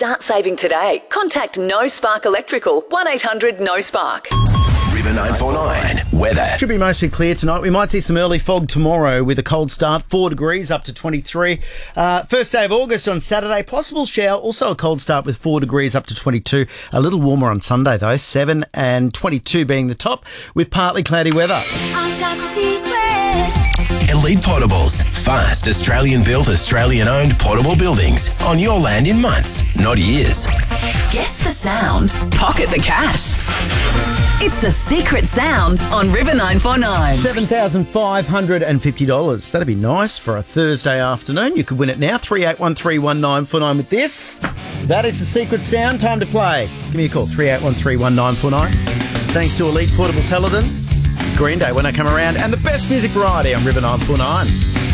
Start saving today. Contact No Spark Electrical, 1800 No Spark. River 949 weather. Should be mostly clear tonight. We might see some early fog tomorrow with a cold start, 4 degrees up to 23. First day of August on Saturday, possible shower, also a cold start with 4 degrees up to 22. A little warmer on Sunday though, 7 and 22 being the top with partly cloudy weather. I've got the secret. Elite Portables. Fast, Australian-built, Australian-owned portable buildings on your land in months, not years. Guess the sound. Pocket the cash. It's the secret sound on River 949. $7,550. That'd be nice for a Thursday afternoon. You could win it now. 38131949 with this. That is the secret sound. Time to play. Give me a call. 38131949. Thanks to Elite Portables Hellerden. Green Day when I come around. And the best music variety on River 949.